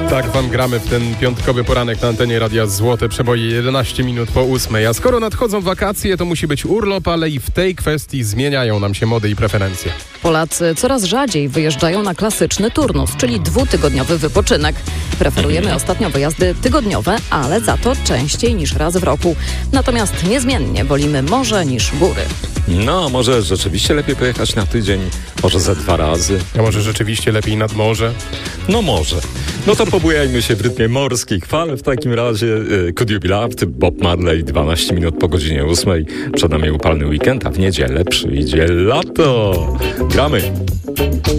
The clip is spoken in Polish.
Tak wam gramy w ten piątkowy poranek na antenie Radia Złote Przeboje 11 minut po 8. A skoro nadchodzą wakacje, to musi być urlop, ale i w tej kwestii zmieniają nam się mody i preferencje. Polacy coraz rzadziej wyjeżdżają na klasyczny turnus, czyli 2-tygodniowy wypoczynek. Preferujemy ostatnio wyjazdy tygodniowe, ale za to częściej niż raz w roku. Natomiast niezmiennie wolimy morze niż góry. No, może rzeczywiście lepiej pojechać na tydzień, może ze 2 razy. A może rzeczywiście lepiej nad morze? No może. No to pobujajmy się w rytmie morskich fal. W takim razie Could You Be Loved, Bob Marley, 12 minut po godzinie 8. Przed nami upalny weekend, a w niedzielę przyjdzie lato. Gramy.